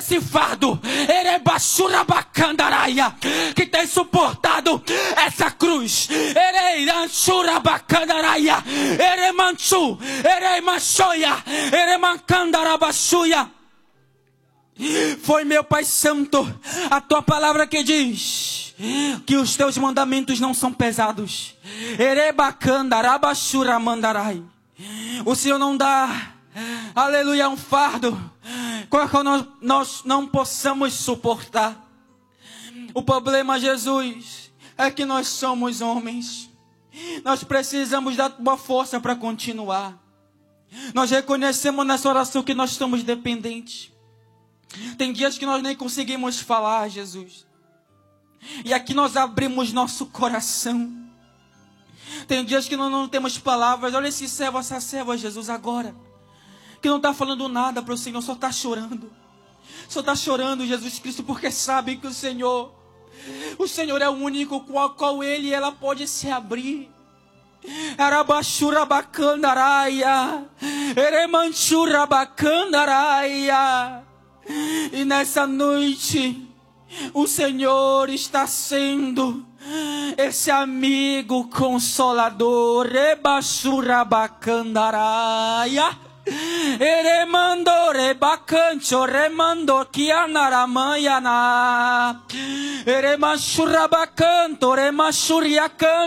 esse fardo, Erebachurabacandaraia, que tem suportado essa cruz, Ereiranchurabacandaraia, Eremanchu, Eremachoia, Eremancandarabashuia. Foi, meu Pai Santo, a tua palavra que diz que os teus mandamentos não são pesados. Erebacandarabachuраmandarai. O Senhor não dá, aleluia, um fardo qual nós não possamos suportar. O problema, Jesus, é que nós somos homens. Nós precisamos da tua força para continuar. Nós reconhecemos nessa oração que nós estamos dependentes. Tem dias que nós nem conseguimos falar, Jesus. E aqui nós abrimos nosso coração. Tem dias que nós não temos palavras. Olha esse servo, essa serva, Jesus, agora. Que não está falando nada para o Senhor, só está chorando. Só está chorando, Jesus Cristo, porque sabe que o Senhor é o único com o qual Ele e ela pode se abrir. Arabachurabacandaraia, Eremanchurabacandaraia. E nessa noite, o Senhor está sendo esse amigo consolador. Rebachurabacandaraia, Eremando rebacancho, remando kianaramayana, Eremachurabacanto, remachuriacan.